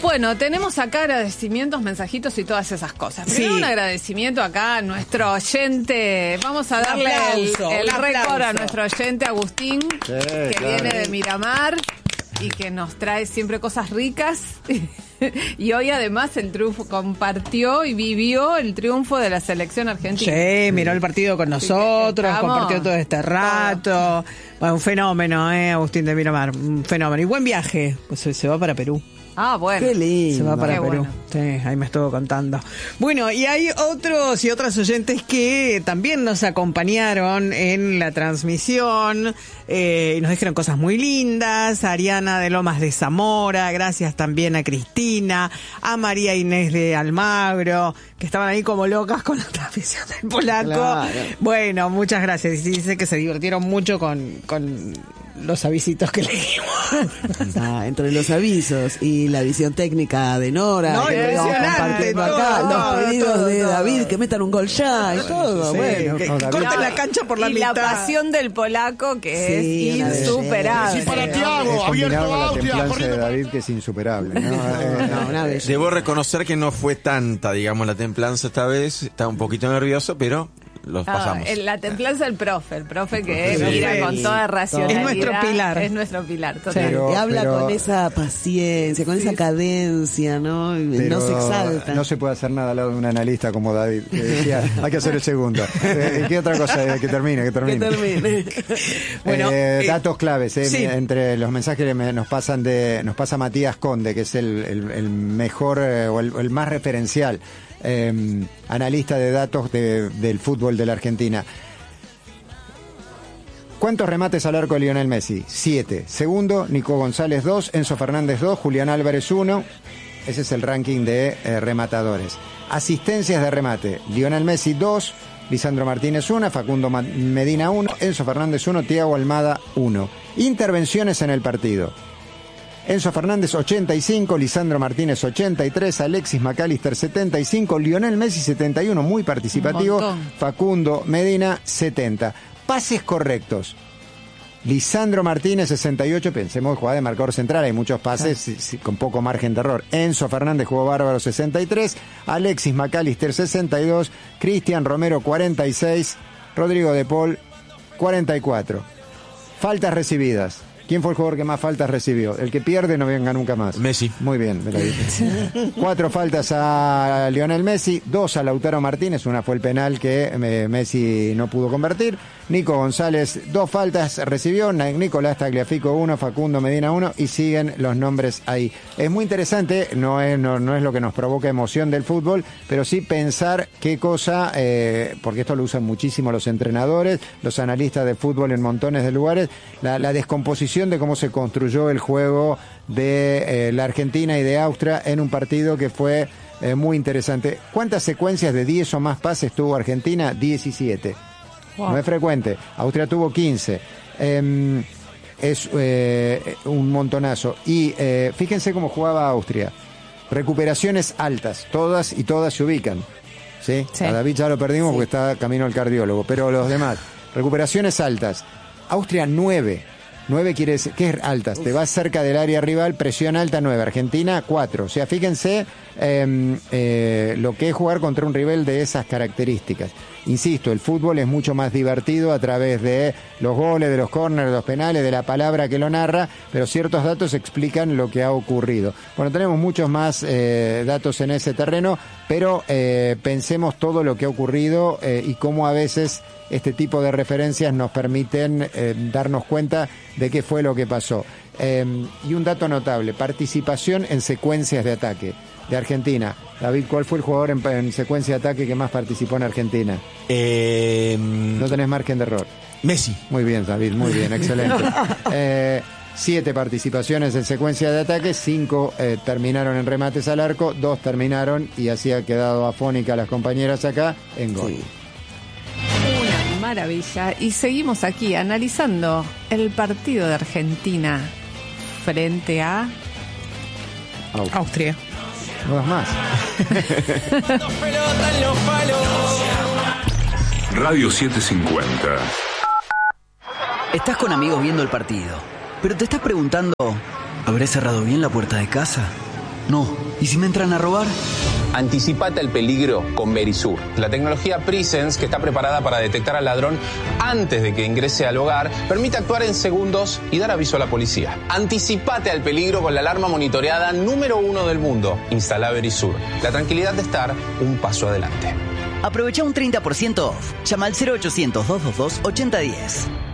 Bueno, tenemos acá agradecimientos, mensajitos y todas esas cosas. Primero un agradecimiento acá a nuestro oyente. Vamos a darle el récord a nuestro oyente Agustín, que viene de Miramar y que nos trae siempre cosas ricas. Y hoy además el triunfo compartió y vivió el triunfo de la selección argentina. Sí, miró el partido con nosotros, compartió todo este rato. Bueno, un fenómeno, Agustín de Miramar, un fenómeno. Y buen viaje, pues se va para Perú. Ah, bueno. Qué lindo. Se va para Perú. Bueno. Sí, ahí me estuvo contando. Bueno, y hay otros y otras oyentes que también nos acompañaron en la transmisión y nos dijeron cosas muy lindas. Ariana de Lomas de Zamora, gracias también a Cristina, a María Inés de Almagro, que estaban ahí como locas con la transmisión del polaco. Claro. Bueno, muchas gracias. Y dice que se divirtieron mucho con los avisitos que le dimos. Entre los avisos y la visión técnica de Nora, que vamos compartiendo acá, los pedidos de David, que metan un gol ya y todo. Sí, bueno, que corten la cancha por la y mitad. La pasión del polaco, que sí, es insuperable. Sí, para Thiago, abierto con la Austria. templanza de David, que es insuperable, ¿no? Debo reconocer que no fue tanta, digamos, la templanza esta vez. Estaba un poquito nervioso, pero los pasamos. La templanza del profe. El profe que mira con toda racionalidad. Es nuestro pilar. Es nuestro pilar, totalmente. Y habla con esa paciencia, con esa cadencia, ¿no? No se exalta. No se puede hacer nada al lado de un analista como David, que decía, hay que hacer el segundo. ¿Qué otra cosa? Que termine. Bueno, datos claves, sí. Entre los mensajes que nos pasa Matías Conde, que es el mejor o el más referencial analista de datos del fútbol de la Argentina. ¿Cuántos remates al arco de Lionel Messi? 7. Segundo, Nico González 2, Enzo Fernández 2, Julián Álvarez 1. Ese es el ranking de rematadores. Asistencias de remate: Lionel Messi 2, Lisandro Martínez 1, Facundo Medina 1, Enzo Fernández 1, Thiago Almada 1. Intervenciones en el partido: Enzo Fernández 85, Lisandro Martínez 83, Alexis McAllister 75, Lionel Messi 71, muy participativo, Facundo Medina 70. Pases correctos: Lisandro Martínez 68, pensemos que jugaba de marcador central, hay muchos pases con poco margen de error. Enzo Fernández jugó bárbaro 63, Alexis McAllister 62, Cristian Romero 46, Rodrigo de Paul 44. Faltas recibidas: ¿quién fue el jugador que más faltas recibió? El que pierde no venga nunca más. Messi. Muy bien, me la dije. 4 faltas a Lionel Messi, 2 a Lautaro Martínez, una fue el penal que Messi no pudo convertir. Nico González 2 faltas recibió, Nicolás Tagliafico 1, Facundo Medina 1, y siguen los nombres ahí. Es muy interesante, no es lo que nos provoca emoción del fútbol, pero sí pensar qué cosa, porque esto lo usan muchísimo los entrenadores, los analistas de fútbol en montones de lugares, la descomposición de cómo se construyó el juego de la Argentina y de Austria en un partido que fue muy interesante. ¿Cuántas secuencias de 10 o más pases tuvo Argentina? 17. Wow. No es frecuente. Austria tuvo 15. Es un montonazo. Y fíjense cómo jugaba Austria. Recuperaciones altas, todas se ubican. ¿Sí? A David ya lo perdimos porque está camino al cardiólogo, pero los demás, recuperaciones altas. Austria 9 quiere decir, ¿qué es altas? Te vas cerca del área rival, presión alta 9, Argentina 4. O sea, fíjense lo que es jugar contra un rival de esas características. Insisto, el fútbol es mucho más divertido a través de los goles, de los córneres, de los penales, de la palabra que lo narra, pero ciertos datos explican lo que ha ocurrido. Bueno, tenemos muchos más datos en ese terreno, pero pensemos todo lo que ha ocurrido y cómo a veces este tipo de referencias nos permiten darnos cuenta de qué fue lo que pasó. Y un dato notable: participación en secuencias de ataque de Argentina. David, ¿cuál fue el jugador en secuencia de ataque que más participó en Argentina? No tenés margen de error. Messi. Muy bien, David, muy bien, excelente. 7 participaciones en secuencia de ataque, 5 terminaron en remates al arco, 2 terminaron, y así ha quedado afónica las compañeras acá, en gol. Sí. Una maravilla. Y seguimos aquí analizando el partido de Argentina frente a Austria. No más. Radio 750. Estás con amigos viendo el partido, pero te estás preguntando, ¿habré cerrado bien la puerta de casa? No, ¿y si me entran a robar? Anticipate al peligro con Verisur, la tecnología Presence que está preparada para detectar al ladrón antes de que ingrese al hogar, permite actuar en segundos y dar aviso a la policía. Anticipate al peligro con la alarma monitoreada número 1 del mundo. Instala Verisur. La tranquilidad de estar un paso adelante. Aprovecha un 30% off. Llama al 0800 222 8010.